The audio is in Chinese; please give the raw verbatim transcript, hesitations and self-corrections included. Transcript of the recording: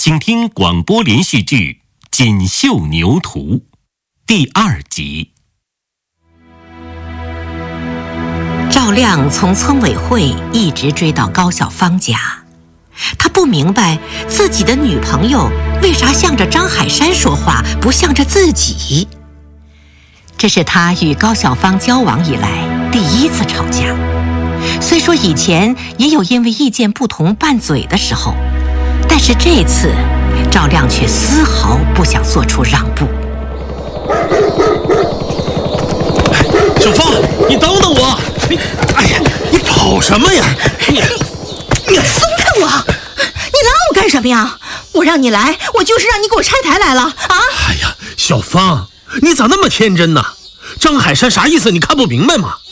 请听广播连续剧《锦绣牛图》第二集。 赵亮从村委会一直追到高小芳家，他不明白自己的女朋友为啥向着张海山说话，不向着自己。这是他与高小芳交往以来第一次吵架，虽说以前也有因为意见不同拌嘴的时候，但是这次赵亮却丝毫不想做出让步。 小芳，你等等我！你，哎呀，你跑什么呀？你， 你松开我！你拉我干什么呀？我让你来，我就是让你给我拆台来了啊！ 哎呀，小芳，你咋那么天真呢？张海山啥意思？你看不明白吗？